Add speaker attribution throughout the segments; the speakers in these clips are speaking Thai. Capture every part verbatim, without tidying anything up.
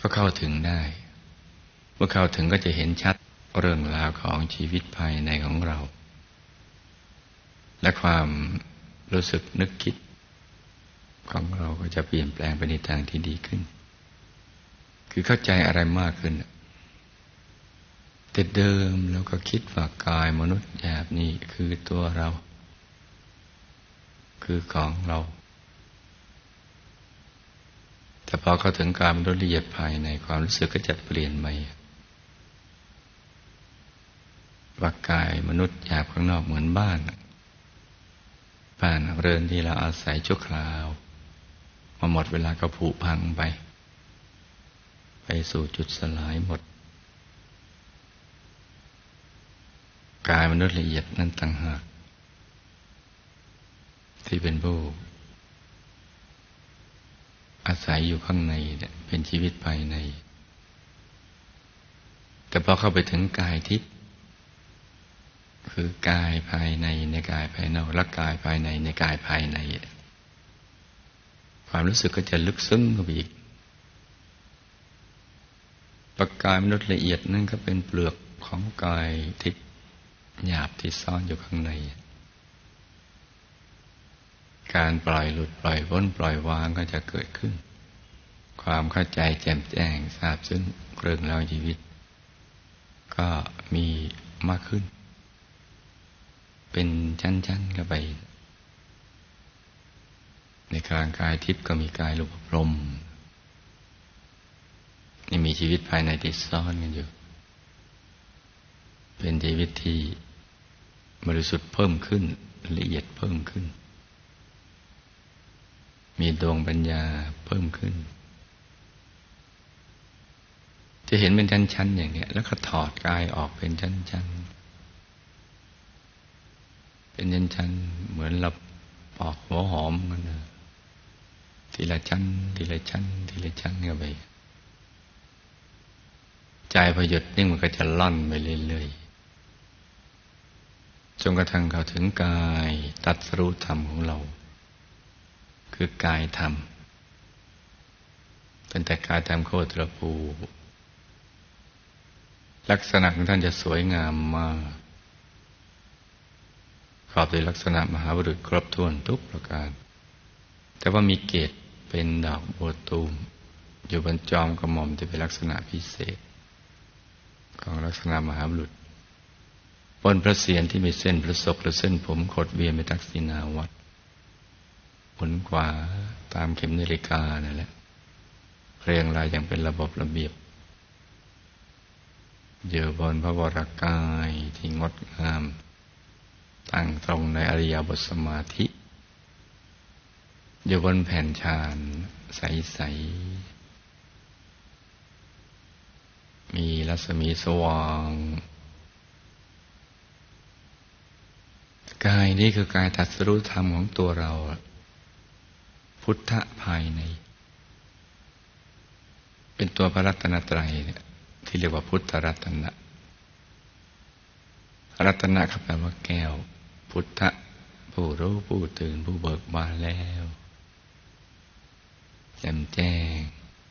Speaker 1: ก็เข้าถึงได้เมื่อเข้าถึงก็จะเห็นชัดเรื่องราวของชีวิตภายในของเราและความรู้สึกนึกคิดของเราก็จะเปลี่ยนแปลงไปในทางที่ดีขึ้นคือเข้าใจอะไรมากขึ้นแต่เดิมเราก็คิดว่ากายมนุษย์หยาบนี่คือตัวเราคือของเราแต่พอเข้าถึงกายมนุษย์ละเอียดภายในความรู้สึกก็จะเปลี่ยนใหม่ว่ากายมนุษย์หยาบข้างนอกเหมือนบ้านบ้านเรือนที่เราอาศัยชั่วคราวพอหมดเวลาก็ผุพังไปไปสู่จุดสลายหมดกายมนุษย์ละเอียดนั้นต่างหากที่เป็นผู้อาศัยอยู่ข้างในเป็นชีวิตภายในแต่พอเข้าไปถึงกายทิพย์คือกายภายในในกายภายนอกและกายภายในในกายภายในความรู้สึกก็จะลึกซึ้งเข้าไปอีกประกายมนุษย์ละเอียดนั่นก็เป็นเปลือกของกายทิพย์หยาบที่ซ่อนอยู่ข้างในการปล่อยหลุดปล่อยพ้นปล่อยวางก็จะเกิดขึ้นความเข้าใจแจ่มแจ้งทราบซึ้งเรื่องราวชีวิตก็มีมากขึ้นเป็นชั้นๆเข้าไปในกลางกายทิพย์ก็มีกายรูปพรหมนี่มีชีวิตภายในที่ซ่อนกันอยู่เป็นชีวิตที่บริสุทธิ์เพิ่มขึ้นละเอียดเพิ่มขึ้นมีดวงปัญญาเพิ่มขึ้นจะเห็นเป็นชั้นๆอย่างนี้แล้วก็ถอดกายออกเป็นชั้นๆเป็นชั้นๆเหมือนเราปอกหัวหอมกันนะทีละชั้นทีละชั้นทีละชั้นเข้าไปใจพอหยุดนิ่งมันก็จะล่อนไปเรื่อยๆจนกระทั่งเข้าถึงกายตรัสรู้ธรรมของเราคือกายธรรมตั้งแต่กายธรรมโคตรภูลักษณะของท่านจะสวยงามมากประกอบด้วยลักษณะมหาบุรุษครบถ้วนทุกประการแต่ว่ามีเกศเป็นดอกบัวตูมอยู่บนจอมกระหม่อมจะเป็นลักษณะพิเศษของลักษณะมหาบุรุษบนพระเศียรที่มีเส้นประศกหรือเส้นผมขดเวียนไปทักษิณาวัตรหมุนขวาตามเข็มนาฬิกานั่นแหละเรียงรายอย่างเป็นระบบระเบียบอยู่บนพระวรกายที่งดงามตั้งตรงในอริยบทสมาธิอยู่บนแผ่นฌานใสๆมีรัศมีสว่างกายนี้คือกายตรัสรู้ธรรมของตัวเราพุทธะภายในเป็นตัวพระรัตนตรัยเนี่ยที่เรียกว่าพุทธรัตนะรัตนะแปลว่าแก้วพุทธะผู้รู้ผู้ตื่นผู้เบิกบานแล้วแจ่มแจ้ง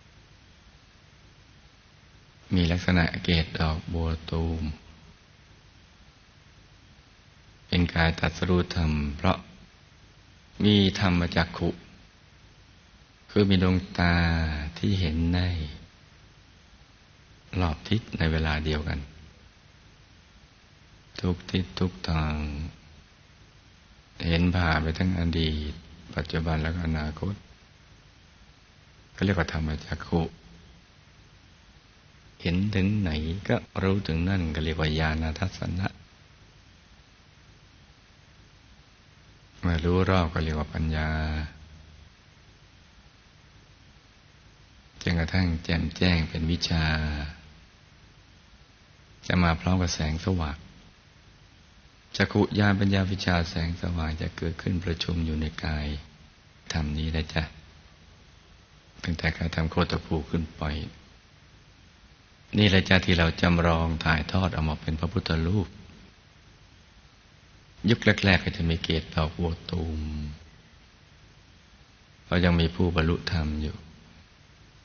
Speaker 1: มีลักษณะเกศดอกบัวตูมเป็นกายตรัสรู้ธรรมเพราะมีธรรมจักขุคือมีดวงตาที่เห็นได้รอบทิศในเวลาเดียวกันทุกทิศทุกทางเห็นผ่าไปทั้งอดีตปัจจุบันและอนาคตก็เรียกว่าธรรมจักขุเห็นถึงไหนก็รู้ถึงนั่นก็เรียกว่าญาณทัศนะเมื่อรู้รอบก็เรียกว่าปัญญาจนกระทั่งแจ่มแจ้งเป็นวิชาจะมาพร้อมกับแสงสว่างจักขุญาณปัญญาวิชาแสงสว่างจะเกิดขึ้นประชุมอยู่ในกายธรรมนี้นะจ๊ะตั้งแต่กายธรรมโคตรภูขึ้นไปนี่แหละจ้ะที่เราจำลองถ่ายทอดออกมาเป็นพระพุทธรูปยุคแรกๆก็จะมีเกศดอกบัวตูมเรายังมีผู้บรรลุธรรมอยู่